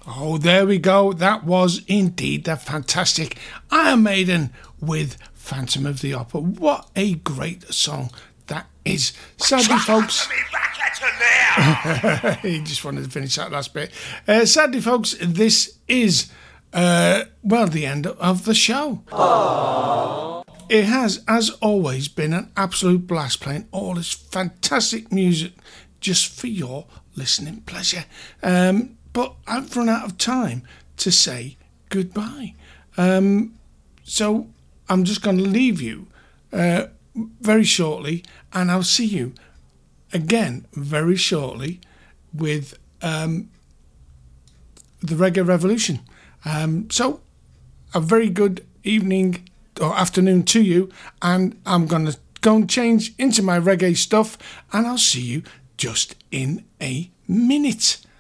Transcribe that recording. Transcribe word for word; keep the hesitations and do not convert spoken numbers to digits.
Oh, there we go. That was indeed the fantastic Iron Maiden with Phantom of the Opera. What a great song that is. Sadly, folks... he just wanted to finish that last bit. Uh, sadly, folks, this is, uh, well, the end of the show. Aww. It has, as always, been an absolute blast playing all this fantastic music just for your listening pleasure. Um... But I've run out of time to say goodbye. Um, so I'm just going to leave you uh, very shortly, and I'll see you again very shortly with um, the Reggae Revolution. Um, so a very good evening or afternoon to you, and I'm going to go and change into my reggae stuff, and I'll see you just in a minute.